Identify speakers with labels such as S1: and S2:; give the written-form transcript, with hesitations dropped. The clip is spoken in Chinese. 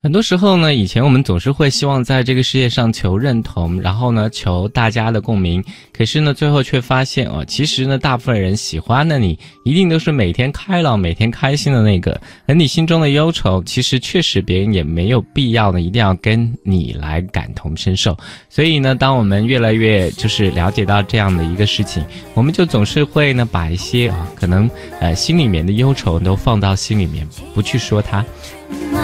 S1: 很多时候呢，以前我们总是会希望在这个世界上求认同，然后呢求大家的共鸣，可是呢最后却发现其实呢大部分人喜欢的你一定都是每天开朗每天开心的那个，而你心中的忧愁其实确实别人也没有必要呢一定要跟你来感同身受。所以呢当我们越来越就是了解到这样的一个事情，我们就总是会呢把一些可能心里面的忧愁都放到心里面，不去说它。